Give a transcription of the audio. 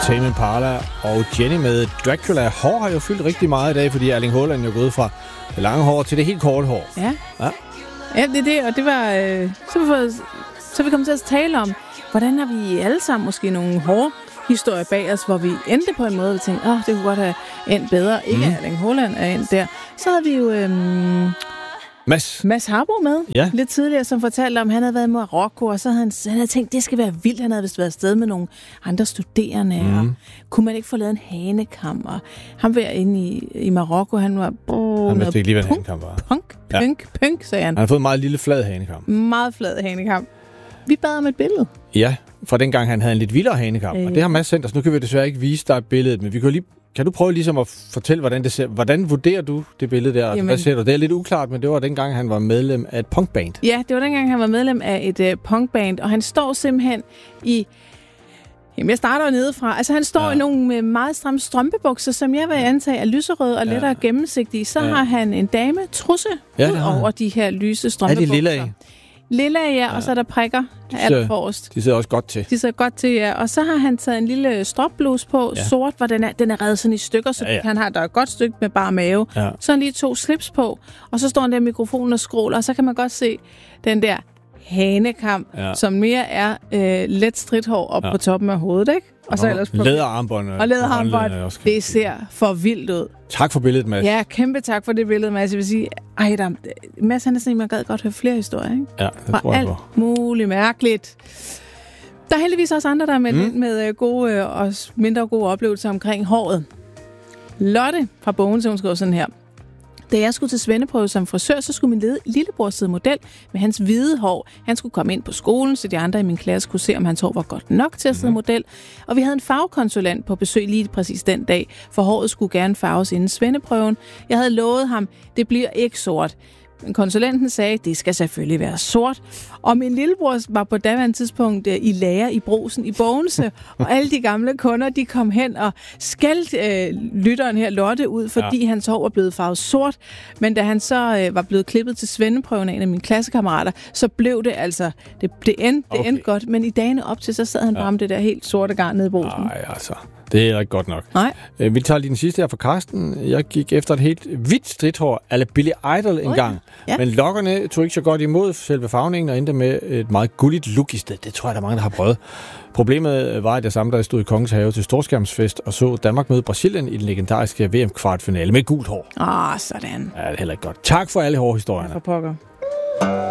Tame Impala og Jenny med Dracula. Hår har jo fyldt rigtig meget i dag, fordi Erling Haaland er gået fra det lange hår til det helt korte hår. Ja, det er det, og det var... Så vi kom til at tale om, hvordan har vi alle sammen måske nogle hårde historier bag os, hvor vi endte på en måde, vi tænkte, det kunne godt have endt bedre. Ikke Erling Haaland er endt der. Så havde vi jo... Mads Harbo med lidt tidligere, som fortalte om, at han havde været i Marokko, og så havde han havde tænkt, det skal være vildt. Han havde vist været afsted med nogle andre studerende, og kunne man ikke få lavet en hanekam? Og han var inde i Marokko, han var... Han vidste ikke lige, hvad en hanekam var. Punk, sagde han. Han har fået en meget lille flad hanekam. Meget flad hanekam. Vi bad om et billede. Ja, fra dengang han havde en lidt vildere hanekam, og det har Mads sendt os. Nu kan vi desværre ikke vise dig billedet, men vi kan lige... Kan du prøve ligesom at fortælle, hvordan det ser? Hvordan vurderer du det billede der? Jamen, hvad ser du? Det er lidt uklart, men det var dengang, han var medlem af et punkband. Ja, det var dengang, han var medlem af et punkband, og han står simpelthen i... Jamen, jeg starter nedefra. Altså, han står i nogle meget stramme strømpebukser, som jeg vil antage er lyserøde og lettere gennemsigtige. Så har han en dametrusse ud over de her lyse strømpebukser. Er det lilla, og så er der prikker alt forrest. De sidder også godt til. De sidder godt til, ja. Og så har han taget en lille stropbluse på, sort, hvor den er revet sådan i stykker, så han har der et godt stykke med bare mave. Ja. Så har han lige 2 slips på, og så står han der mikrofonen og skråler, og så kan man godt se den der hanekam, som mere er let stridthår op på toppen af hovedet, ikke? Og så ellers på læderarmbånd. Og læderarmbånd. Det ser for vildt ud. Tak for billedet, Mads. Ja, kæmpe tak for det billede, Mads. Jeg vil sige, Mads, han er sådan en, man gad godt høre flere historier, ikke? Ja, det tror jeg på. Alt muligt mærkeligt. Der er heldigvis også andre, der er med gode og mindre gode oplevelser omkring håret. Lotte fra Bogense, hun skriver sådan her. Da jeg skulle til svendeprøve som frisør, så skulle min lillebror sidde model med hans hvide hår. Han skulle komme ind på skolen, så de andre i min klasse kunne se, om hans hår var godt nok til at sidde model. Og vi havde en farvekonsulent på besøg lige præcis den dag, for håret skulle gerne farves inden svendeprøven. Jeg havde lovet ham, det bliver ikke sort. Men konsulenten sagde, det skal selvfølgelig være sort. Og min lillebror var på daværende tidspunkt i lærer i Brugsen i Bogense, og alle de gamle kunder, de kom hen og skældte lytteren her Lotte ud, fordi hans hår var blevet farvet sort. Men da han så var blevet klippet til svendeprøven af en af mine klassekammerater, så blev det altså, det endte godt. Men i dagene op til, så sad han bare med det der helt sorte garn nede i Brugsen. Nej, altså... Det er ikke godt nok. Nej. Vi tager lige den sidste her fra Karsten. Jeg gik efter et helt hvidt stridthår, eller Billy Idol en gang. Ja. Men lokkerne tog ikke så godt imod selve farvningen, og endte med et meget gulligt look i stedet. Det tror jeg, der er mange, der har prøvet. Problemet var, at jeg samme, der stod i Kongens Have til storskærmsfest, og så Danmark møde Brasilien i den legendariske VM-kvartfinale med gult hår. Sådan. Ja, det er heller ikke godt. Tak for alle hårde historierne. For pokker.